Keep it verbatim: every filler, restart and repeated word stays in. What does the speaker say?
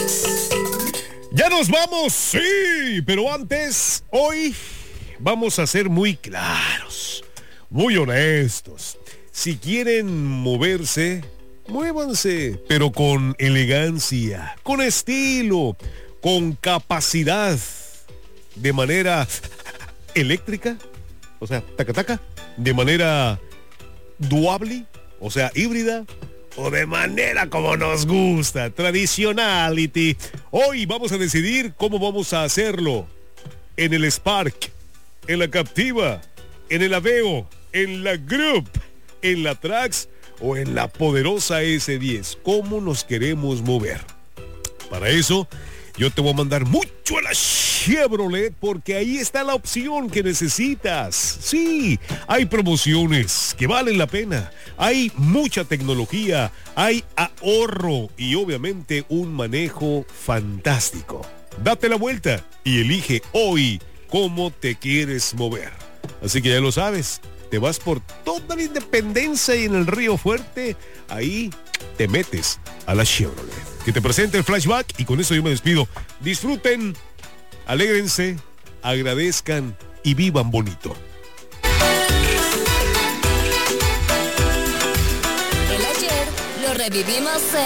Ya nos vamos, sí, pero antes, hoy vamos a ser muy claros, muy honestos. Si quieren moverse, muévanse, pero con elegancia, con estilo, con capacidad, de manera eléctrica, o sea, taca taca, de manera duable, o sea, híbrida, o de manera como nos gusta, traditionality. Hoy vamos a decidir cómo vamos a hacerlo. En el Spark, en la Captiva, en el Aveo, en la Group, en la Trax o en la poderosa ese diez. ¿Cómo nos queremos mover? Para eso, yo te voy a mandar mucho a la Chevrolet porque ahí está la opción que necesitas. Sí, hay promociones que valen la pena. Hay mucha tecnología, hay ahorro y obviamente un manejo fantástico. Date la vuelta y elige hoy cómo te quieres mover. Así que ya lo sabes, te vas por toda la Independencia y en el Río Fuerte, ahí te metes a la Chevrolet. Que te presente el flashback y con eso yo me despido. Disfruten, alégrense, agradezcan y vivan bonito. El ayer lo revivimos en